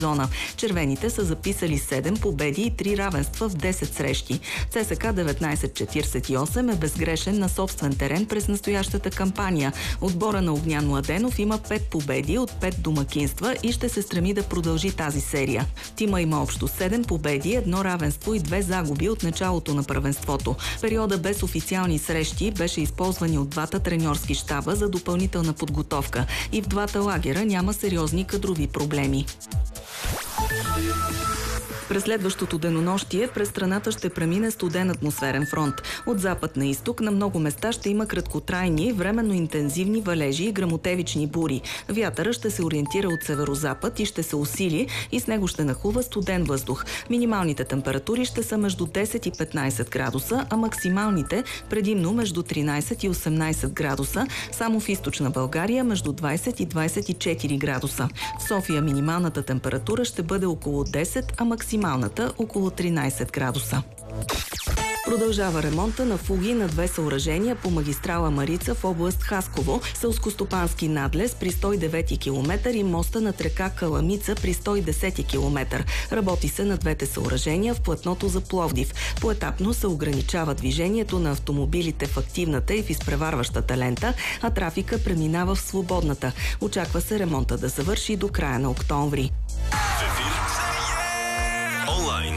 зона. Червените са записали 7 победи и 3 равенства в 10 срещи. ЦСКА 1948 е безгрешен на собствен терен през настоящата кампания. Отбора на Огнян Младенов има 5 победи от 5 домакинства и ще се стреми да продължи тази серия. Тима има общо 7 победи, 1 равенство и 2 загуби от началото на първенството. Периода без официални срещи беше използван от двата треньорски щаба за допълнителна подготовка и в двата лагера няма сериозни кадрови проблеми. През следващото денонощие през страната ще премине студен атмосферен фронт. От запад на изток на много места ще има краткотрайни, временно интензивни валежи и гръмотевични бури. Вятъра ще се ориентира от северозапад и ще се усили и с него ще нахлува студен въздух. Минималните температури ще са между 10 и 15 градуса, а максималните предимно между 13 и 18 градуса, само в източна България между 20 и 24 градуса. В София минималната температура ще бъде около 10, а максималната около 13 градуса. Продължава ремонта на фуги на 2 съоръжения по магистрала Марица в област Хасково, селскостопански надлез при 109 км и моста над река Каламица при 110 км. Работи се на двете съоръжения в платното за Пловдив. Поетапно се ограничава движението на автомобилите в активната и в изпреварващата лента, а трафика преминава в свободната. Очаква се ремонта да завърши до края на октомври. Онлайн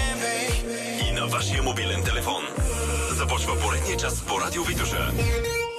и на вашия мобилен телефон. Започва поредния час по Радио Витоша.